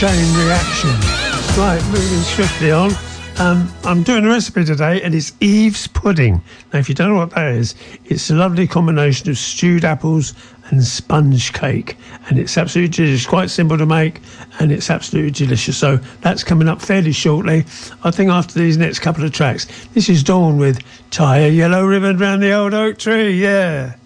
Chain Reaction. Right, moving swiftly on. I'm doing a recipe today, and it's Eve's pudding. Now, if you don't know what that is, it's a lovely combination of stewed apples and sponge cake, and it's absolutely delicious. Quite simple to make, and it's absolutely delicious. So that's coming up fairly shortly, I think, after these next couple of tracks. This is Dawn with Tie a Yellow Ribbon Round the Old Oak Tree. Yeah.